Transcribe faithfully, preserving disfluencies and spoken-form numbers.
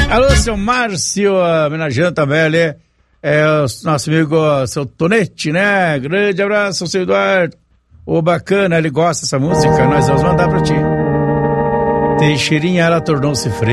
Alô, seu Márcio, homenageando também ali, é, o nosso amigo, seu Tonete, né? Grande abraço, seu Eduardo. Ô, bacana, ele gosta dessa música, nós vamos mandar pra ti. Teixeirinha, ela tornou-se fresca.